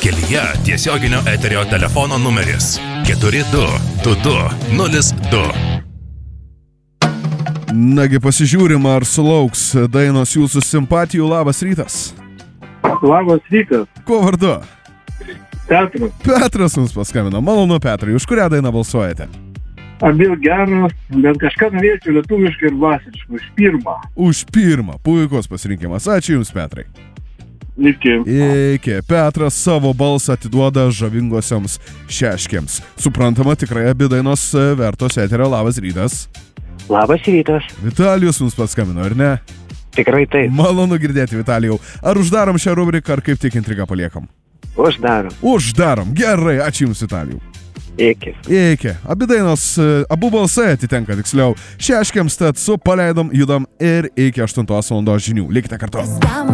kelyje tiesioginio eterio telefono numeris 422202. Nagi pasižiūrim, ar sulauks dainos jūsų simpatijų. Labas rytas. Labas rytas. Kuo vardu? Petras. Petras mums paskambino. Malonu, Petrai. Už kurią dainą balsuojate? Abi geros, bet kažką norėčiau lietuviškai ir dvasiškai. Už pirmą. Už pirmą. Puikus pasirinkimas. Ačiū Jums, Petrai. Iki. Iki. Petras savo balsą atiduoda žavingosioms šeškėms. Suprantama, tikrai abi dainos vertos eterio. Labas rytas. Labas rytas. Vitalijus mums paskambino, ar ne? Tikrai taip. Malonu girdėti, Vitalijau. Ar uždarom šią rubriką, ar kaip tik intrigą paliekam? Uždarom. Uždarom. Gerai, ačiū Jums, Vitalijau. Iki. Iki. Abi dainos, abu balsai atitenka tiksliau šeškėms, tad su paleidom, judam ir iki 8 val. Žinių. Likite kartu.